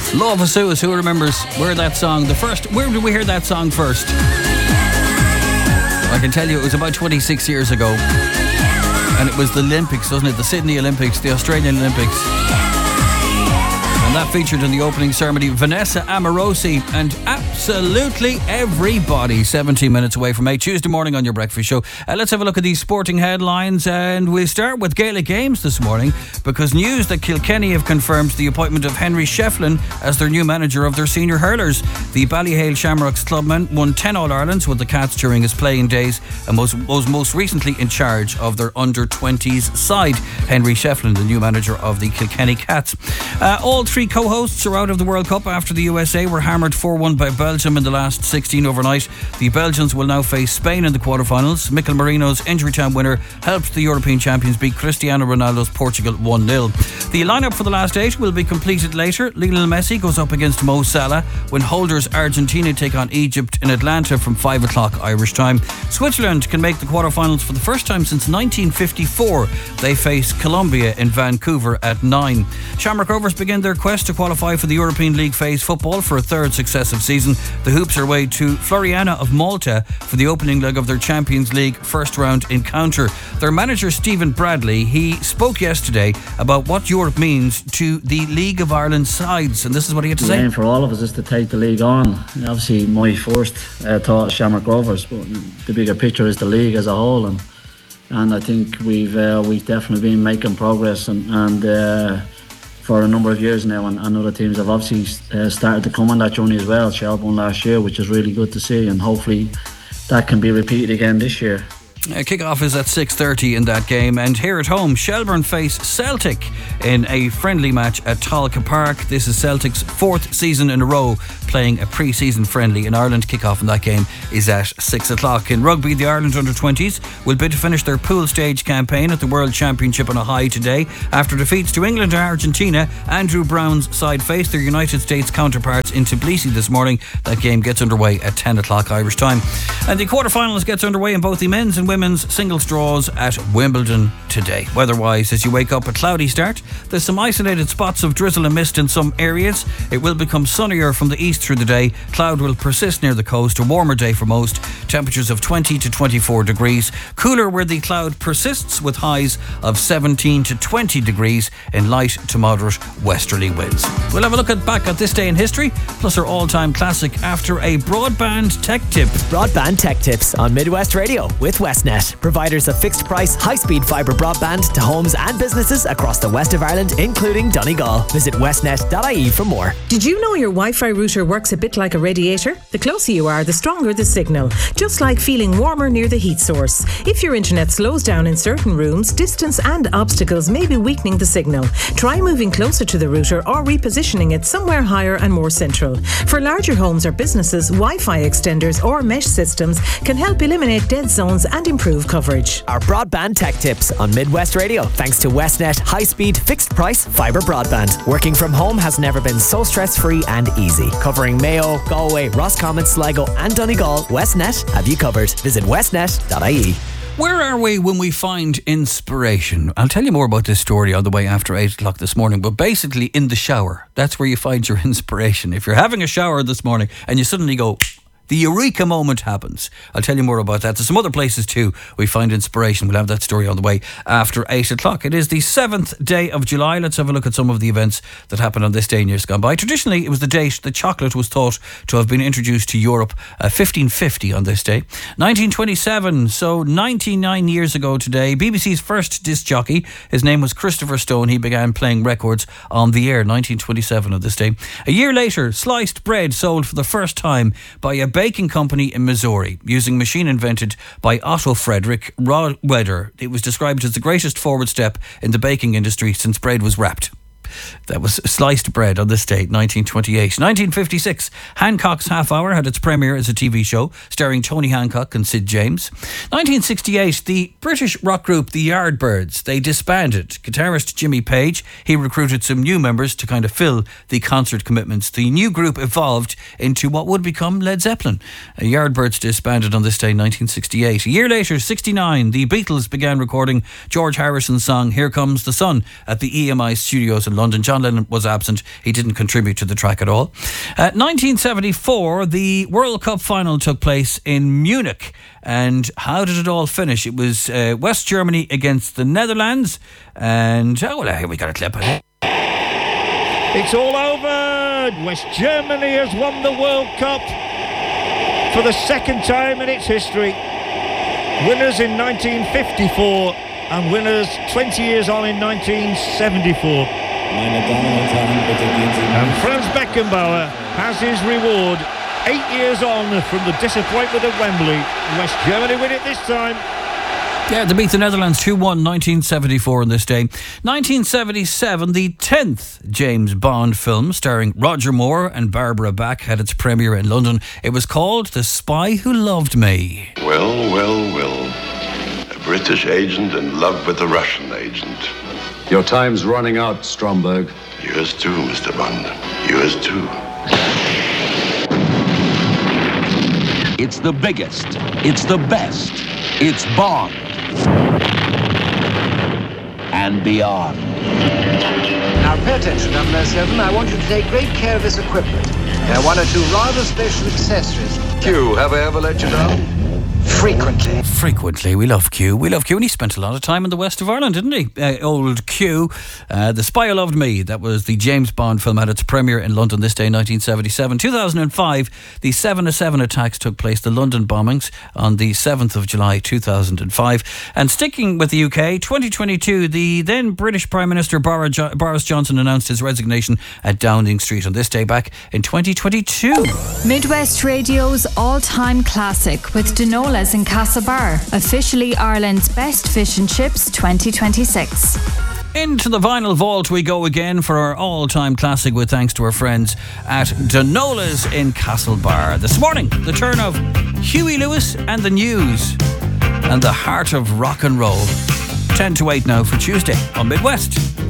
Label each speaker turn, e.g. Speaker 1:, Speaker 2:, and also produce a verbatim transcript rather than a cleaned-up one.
Speaker 1: Love Us Suez, who remembers where that song, the first, where did we hear that song first? I can tell you it was about twenty-six years ago. And it was the Olympics, wasn't it? The Sydney Olympics, the Australian Olympics. And that featured in the opening ceremony Vanessa Amorosi and absolutely everybody. seventeen minutes away from eight, Tuesday morning on your breakfast show. Uh, let's have a look at these sporting headlines, and we'll start with Gaelic Games this morning, because news that Kilkenny have confirmed the appointment of Henry Shefflin as their new manager of their senior hurlers. The Ballyhale Shamrocks clubman won ten All-Irelands with the Cats during his playing days and was, was most recently in charge of their under twenties side. Henry Shefflin, the new manager of the Kilkenny Cats. Uh, all three co-hosts are out of the World Cup after the U S A were hammered four one by Belgium in the last sixteen overnight. The Belgians will now face Spain in the quarterfinals. Mikel Merino's injury time winner helped the European champions beat Cristiano Ronaldo's Portugal one nil. The lineup for the last eight will be completed later. Lionel Messi goes up against Mo Salah when holders Argentina take on Egypt in Atlanta from five o'clock Irish time. Switzerland can make the quarterfinals for the first time since nineteen fifty-four. They face Colombia in Vancouver at nine. Shamrock Rovers begin their quest to qualify for the European League phase football for a third successive season. The Hoops are away to Floriana of Malta for the opening leg of their Champions League first round encounter. Their manager Stephen Bradley, he spoke yesterday about what Europe means to the League of Ireland sides, and this is what he had to
Speaker 2: the
Speaker 1: say.
Speaker 2: The aim for all of us is to take the league on. Obviously my first uh, thought is Shamrock Rovers, but the bigger picture is the league as a whole, and and I think we've uh, we've definitely been making progress and, and uh, for a number of years now, and, and other teams have obviously uh, started to come on that journey as well. Shelbourne won last year, which is really good to see, and hopefully that can be repeated again this year.
Speaker 1: Uh, kick-off is at six thirty in that game, and here at home Shelbourne face Celtic in a friendly match at Talca Park. This is Celtic's fourth season in a row playing a pre-season friendly in Ireland. Kick-off in that game is at six o'clock. In rugby, the Ireland under twenties will bid to finish their pool stage campaign at the World Championship on a high today. After defeats to England and Argentina, Andrew Brown's side faced their United States counterparts in Tbilisi this morning. That game gets underway at ten o'clock Irish time. And the quarterfinals gets underway in both the men's and women's singles draws at Wimbledon today. Weather-wise, as you wake up, a cloudy start. There's some isolated spots of drizzle and mist in some areas. It will become sunnier from the east through the day. Cloud will persist near the coast. A warmer day for most. Temperatures of twenty to twenty-four degrees. Cooler where the cloud persists with highs of seventeen to twenty degrees in light to moderate westerly winds. We'll have a look at back at this day in history, plus our all-time classic after a broadband tech tip.
Speaker 3: Broadband tech tips on Midwest Radio with Westnet. Providers of fixed price, high-speed fibre broadband to homes and businesses across the west of Ireland, including Donegal. Visit westnet dot I E for more.
Speaker 4: Did you know your Wi-Fi router works a bit like a radiator? The closer you are, the stronger the signal. Just like feeling warmer near the heat source. If your internet slows down in certain rooms, distance and obstacles may be weakening the signal. Try moving closer to the router or repositioning it somewhere higher and more central. For larger homes or businesses, Wi-Fi extenders or mesh systems can help eliminate dead zones and improve coverage.
Speaker 3: Our broadband tech tips on Midwest Radio, thanks to Westnet high-speed fixed price fibre broadband. Working from home has never been so stress-free and easy. Covering Mayo, Galway, Roscommon, Sligo and Donegal, Westnet have you covered. Visit westnet dot I E.
Speaker 1: Where are we when we find inspiration? I'll tell you more about this story on the way after eight o'clock this morning, but basically in the shower, that's where you find your inspiration. If you're having a shower this morning and you suddenly go, the eureka moment happens. I'll tell you more about that. There's some other places too we find inspiration. We'll have that story on the way after eight o'clock. It is the seventh day of July. Let's have a look at some of the events that happened on this day in years gone by. Traditionally, it was the date that chocolate was thought to have been introduced to Europe, uh, fifteen fifty on this day. nineteen twenty-seven, so ninety-nine years ago today, B B C's first disc jockey, his name was Christopher Stone. He began playing records on the air, nineteen twenty-seven on this day. A year later, sliced bread sold for the first time by a baking company in Missouri using machine invented by Otto Frederick Rohrweder. It was described as the greatest forward step in the baking industry since bread was wrapped. That was sliced bread on this date, nineteen twenty-eight. nineteen fifty-six, Hancock's Half Hour had its premiere as a T V show starring Tony Hancock and Sid James. nineteen sixty-eight, the British rock group The Yardbirds, they disbanded. Guitarist Jimmy Page, he recruited some new members to kind of fill the concert commitments. The new group evolved into what would become Led Zeppelin. Uh, Yardbirds disbanded on this day, nineteen sixty-eight. A year later, sixty-nine, the Beatles began recording George Harrison's song Here Comes the Sun at the E M I studios in London. John Lennon was absent. He didn't contribute to the track at all. Uh, nineteen seventy-four, the World Cup final took place in Munich. And how did it all finish? It was uh, West Germany against the Netherlands. And, oh, well, here we got a clip.
Speaker 5: It's all over. West Germany has won the World Cup for the second time in its history. Winners in nineteen fifty-four and winners twenty years on in nineteen seventy-four. And Franz Beckenbauer has his reward. Eight years on from the disappointment at Wembley. West Germany win it this time.
Speaker 1: Yeah, they beat the Netherlands two one, nineteen seventy-four on this day. nineteen seventy-seven, the tenth James Bond film starring Roger Moore and Barbara Bach had its premiere in London. It was called The Spy Who Loved Me.
Speaker 6: Well, well, well. A British agent in love with a Russian agent.
Speaker 7: Your time's running out, Stromberg.
Speaker 6: Yours too, Mister Bond. Yours too.
Speaker 8: It's the biggest. It's the best. It's Bond. And beyond.
Speaker 9: Now pay attention, number seven. I want you to take great care of this equipment. There are one or two rather special accessories.
Speaker 7: Q, have I ever let you down?
Speaker 9: Frequently.
Speaker 1: Frequently. We love Q. We love Q. And he spent a lot of time in the west of Ireland, didn't he? Uh, old Q. Uh, the Spy Who Loved Me. That was the James Bond film. Had its premiere in London this day, nineteen seventy-seven. two thousand five, the seven oh seven attacks took place. The London bombings on the seventh of July, two thousand five. And sticking with the U K, twenty twenty-two, the then British Prime Minister Boris Johnson announced his resignation at Downing Street on this day back in twenty twenty-two.
Speaker 10: Midwest Radio's all-time classic with Dinolas in Castlebar, officially Ireland's best fish and chips twenty twenty-six.
Speaker 1: Into the vinyl vault we go again for our all-time classic with thanks to our friends at Dinolas in Castlebar. This morning, the turn of Huey Lewis and the News and the heart of rock and roll. ten to eight now for Tuesday on Midwest.